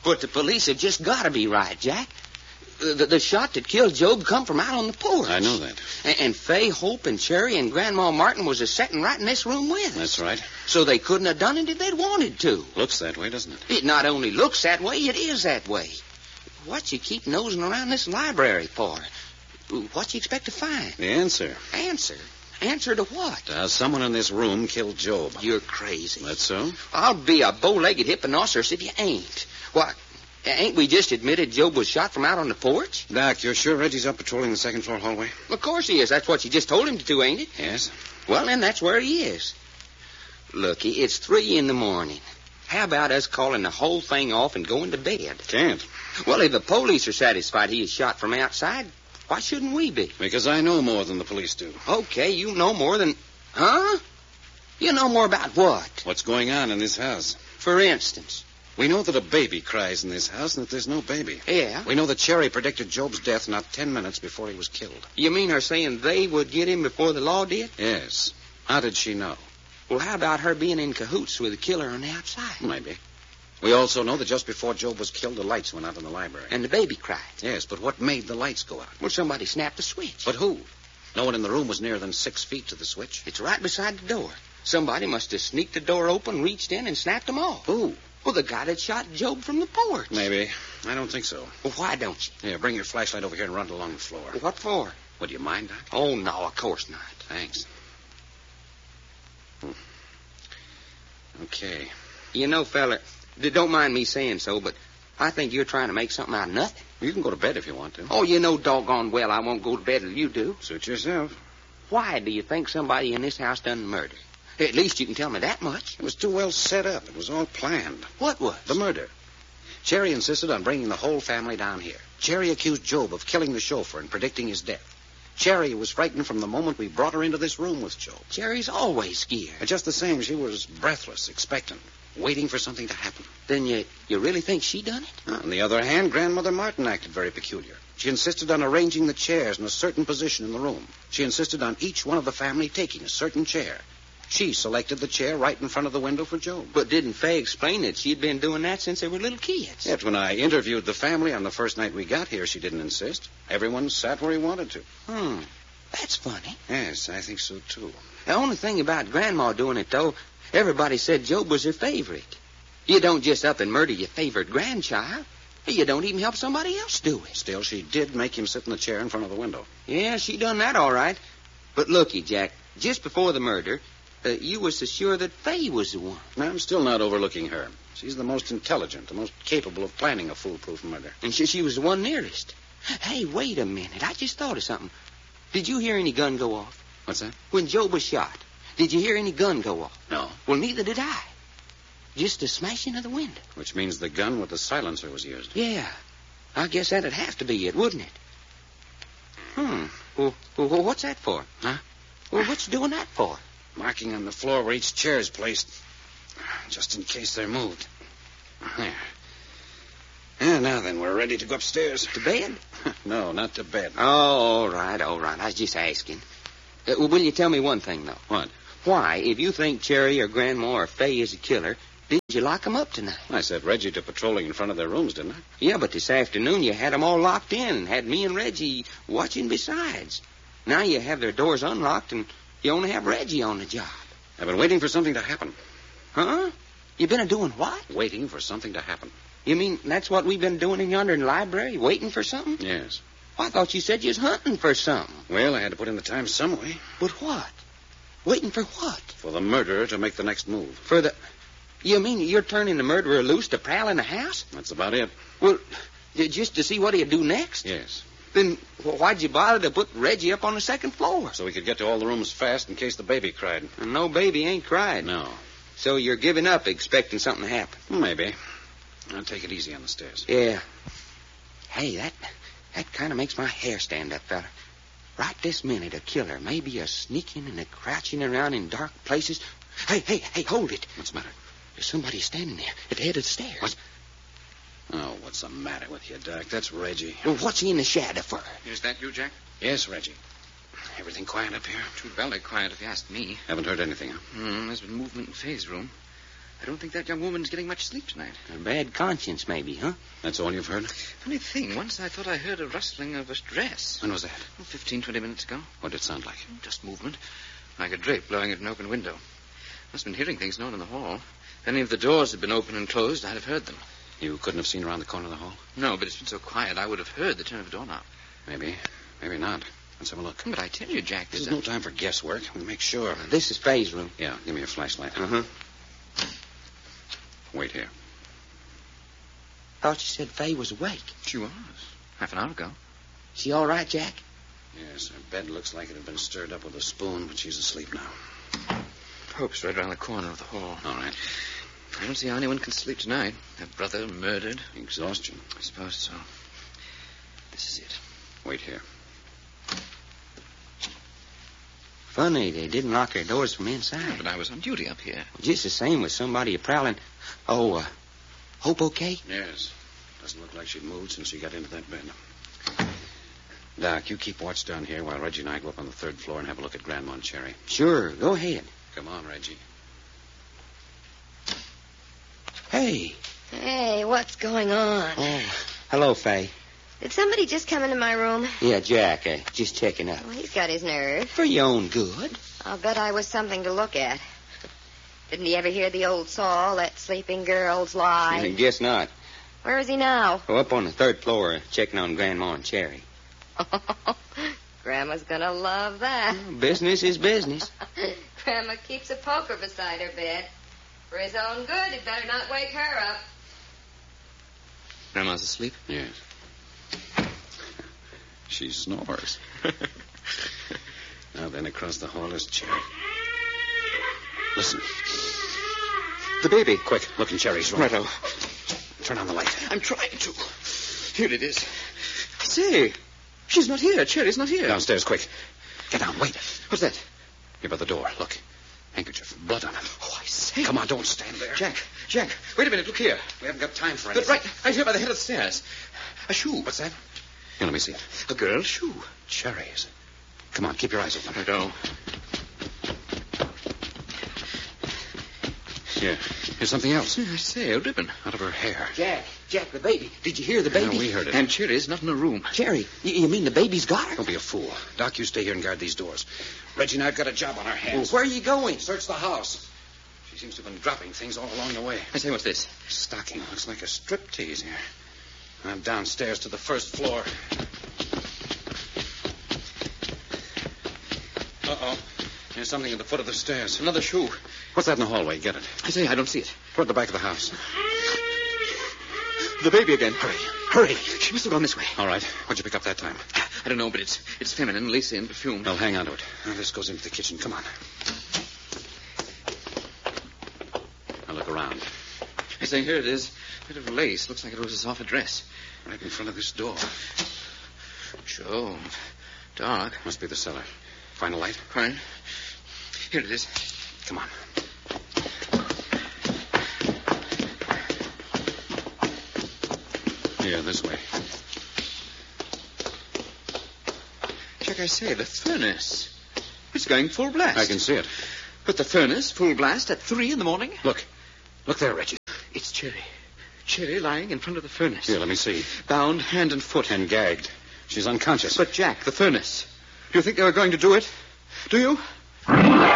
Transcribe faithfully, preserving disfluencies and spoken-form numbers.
But the police have just got to be right, Jack. The, the shot that killed Job come from out on the porch. I know that. And, and Fay, Hope, and Cherry and Grandma Martin was a sitting right in this room with us. That's right. So they couldn't have done it if they'd wanted to. Looks that way, doesn't it? It not only looks that way, it is that way. What you keep nosing around this library for? What you expect to find? The answer. Answer? Answer to what? Uh, someone in this room killed Job. You're crazy. That's so? I'll be a bow-legged hipponoceros if you ain't. What? Ain't we just admitted Job was shot from out on the porch? Doc, you're sure Reggie's up patrolling the second floor hallway? Of course he is. That's what you just told him to do, ain't it? Yes. Well, then that's where he is. Looky, it's three in the morning. How about us calling the whole thing off and going to bed? Can't. Well, if the police are satisfied he is shot from outside, why shouldn't we be? Because I know more than the police do. Okay, you know more than... Huh? You know more about what? What's going on in this house? For instance... We know that a baby cries in this house and that there's no baby. Yeah? We know that Cherry predicted Job's death not ten minutes before he was killed. You mean her saying they would get him before the law did? Yes. How did she know? Well, how about her being in cahoots with the killer on the outside? Maybe. We also know that just before Job was killed, the lights went out in the library. And the baby cried. Yes, but what made the lights go out? Well, somebody snapped the switch. But who? No one in the room was nearer than six feet to the switch. It's right beside the door. Somebody must have sneaked the door open, reached in, and snapped them off. Who? Well, the guy that shot Job from the porch. Maybe. I don't think so. Well, why don't you? Here, bring your flashlight over here and run it along the floor. What for? Would you mind, Doc? Oh, no, of course not. Thanks. Hmm. Okay. You know, fella, don't mind me saying so, but I think you're trying to make something out of nothing. You can go to bed if you want to. Oh, you know doggone well I won't go to bed till you do. Suit yourself. Why do you think somebody in this house done the murder? At least you can tell me that much. It was too well set up. It was all planned. What was? The murder. Cherry insisted on bringing the whole family down here. Cherry accused Job of killing the chauffeur and predicting his death. Cherry was frightened from the moment we brought her into this room with Job. Cherry's always scared. But just the same, she was breathless, expectant, waiting for something to happen. Then you, you really think she done it? On the other hand, Grandmother Martin acted very peculiar. She insisted on arranging the chairs in a certain position in the room. She insisted on each one of the family taking a certain chair. She selected the chair right in front of the window for Job. But didn't Fay explain that she'd been doing that since they were little kids? Yet when I interviewed the family on the first night we got here, she didn't insist. Everyone sat where he wanted to. Hmm. That's funny. Yes, I think so, too. The only thing about Grandma doing it, though, everybody said Job was her favorite. You don't just up and murder your favorite grandchild. You don't even help somebody else do it. Still, she did make him sit in the chair in front of the window. Yeah, she done that all right. But looky, Jack, just before the murder... Uh, you was so sure that Fay was the one. I'm still not overlooking her. She's the most intelligent, the most capable of planning a foolproof murder. And she, she was the one nearest. Hey, wait a minute. I just thought of something. Did you hear any gun go off? What's that? When Job was shot, did you hear any gun go off? No. Well, neither did I. Just the smashing of the window. Which means the gun with the silencer was used. Yeah. I guess that'd have to be it, wouldn't it? Hmm. Well, well what's that for? Huh? Well, what's you doing that for? Marking on the floor where each chair is placed, just in case they're moved. There. Yeah, now then, we're ready to go upstairs. To bed? No, not to bed. Oh, all right, all right. I was just asking. Uh, well, will you tell me one thing, though? What? Why, if you think Cherry or Grandma or Fay is a killer, did you lock them up tonight? I set Reggie to patrolling in front of their rooms, didn't I? Yeah, but this afternoon you had them all locked in and had me and Reggie watching besides. Now you have their doors unlocked and you only have Reggie on the job. I've been waiting for something to happen. Huh? You been a-doing what? Waiting for something to happen. You mean that's what we've been doing in yonder in the library, waiting for something? Yes. Well, I thought you said you was hunting for something. Well, I had to put in the time some way. But what? Waiting for what? For the murderer to make the next move. For the... You mean you're turning the murderer loose to prowl in the house? That's about it. Well, just to see what he'd do next? Yes. Then why'd you bother to put Reggie up on the second floor? So we could get to all the rooms fast in case the baby cried. And no baby ain't cried. No. So you're giving up expecting something to happen? Maybe. I'll take it easy on the stairs. Yeah. Hey, that that kind of makes my hair stand up, fella. Right this minute, a killer may be a sneaking and a crouching around in dark places. Hey, hey, hey, hold it. What's the matter? There's somebody standing there at the head of the stairs. What? Oh, what's the matter with you, Doc? That's Reggie. Well, what's he in the shadow for? Is that you, Jack? Yes, Reggie. Everything quiet up here? Too belly quiet if you ask me. Haven't heard anything, huh? Hmm, there's been movement in Fay's room. I don't think that young woman's getting much sleep tonight. A bad conscience, maybe, huh? That's all you've heard? Funny thing, once I thought I heard a rustling of a dress. When was that? Oh, fifteen, twenty minutes ago. What did it sound like? Just movement. Like a drape blowing at an open window. Must have been hearing things known in the hall. If any of the doors had been open and closed, I'd have heard them. You couldn't have seen around the corner of the hall? No, but it's been so quiet, I would have heard the turn of a doorknob. Maybe. Maybe not. Let's have a look. But I tell you, Jack, There's there's no time for guesswork. We'll make sure. This is Faye's room. Yeah, give me a flashlight. Uh-huh. Wait here. Thought you said Faye was awake. She was. Half an hour ago. She all right, Jack? Yes, her bed looks like it had been stirred up with a spoon, but she's asleep now. Pope's right around the corner of the hall. All right. I don't see how anyone can sleep tonight. Her brother murdered. Exhaustion. I suppose so. This is it. Wait here. Funny, they didn't lock their doors from inside. Yeah, but I was on duty up here. Just the same with somebody a prowling. Oh, uh, Hope okay? Yes. Doesn't look like she'd moved since she got into that bed. Doc, you keep watch down here while Reggie and I go up on the third floor and have a look at Grand Moncherry. Sure, go ahead. Come on, Reggie. Hey. Hey, what's going on? Oh, hello, Faye. Did somebody just come into my room? Yeah, Jack, uh, just checking up. Well, he's got his nerve. For your own good. I'll bet I was something to look at. Didn't he ever hear the old saw, let sleeping girls lie? I guess not. Where is he now? Oh, up on the third floor, uh, checking on Grandma and Cherry. Grandma's gonna love that. Well, business is business. Grandma keeps a poker beside her bed. For his own good, he'd better not wake her up. Grandma's asleep? Yes. She snores. Now then, across the hall is Cherry. Listen. The baby. Quick, look in Cherry's room. Righto. Turn on the light. I'm trying to. Here it is. I say, she's not here. Cherry's not here. Downstairs, quick. Get down, wait. What's that? Here by the door, look. Handkerchief, blood on it. Oh, I say. Come on, don't stand there. Jack, Jack, wait a minute, look here. We haven't got time for But anything. right, right here by the head of the stairs. A shoe. What's that? Here, let me see it. A girl's shoe. Cherry's. Come on, keep your eyes open. Righto. Here, here's something else. I say, a ribbon. Out of her hair. Jack, Jack, the baby. Did you hear the Yeah, baby? we heard it. And Cherry's not in her room. Cherry, you, you mean the baby's got her? Don't be a fool. Doc, you stay here and guard these doors. Reggie and I've got a job on our hands. Well, where are you going? Search the house. She seems to have been dropping things all along the way. I say, what's this? Stocking. Looks like a striptease here. I'm downstairs to the first floor. Uh-oh. There's something at the foot of the stairs. Another shoe. What's that in the hallway? Get it. I say, I don't see it. Toward the back of the house. The baby again. Hurry. Hurry. She must have gone this way. All right. What'd you pick up that time? I don't know, but it's it's feminine, lacy, and perfumed. Well, hang on to it. Now, this goes into the kitchen. Come on. Now, look around. I say, here it is. A bit of lace. Looks like it was his off a dress. Right in front of this door. Sure. Dark. Must be the cellar. Find a light? Fine. Here it is. Come on. Here, this way. Check, I say, the furnace. It's going full blast. I can see it. But the furnace, full blast, at three in the morning? Look. Look there, Reggie. It's Cherry. Cherry lying in front of the furnace. Here, let me see. Bound hand and foot. And gagged. She's unconscious. But, Jack, the furnace. Do you think they were going to do it? Do you?